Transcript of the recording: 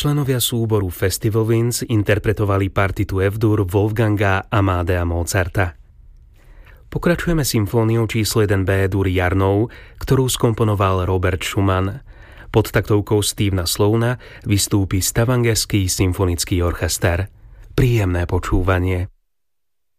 Členovia súboru Festivalwinds interpretovali partitu F-dur Wolfganga Amadea Mozarta. Pokračujeme symfóniou číslo 1 B-dur Jarnov, ktorú skomponoval Robert Schumann. Pod taktovkou Stevena Slowna vystúpi Stavangerský symfonický orchester. Príjemné počúvanie.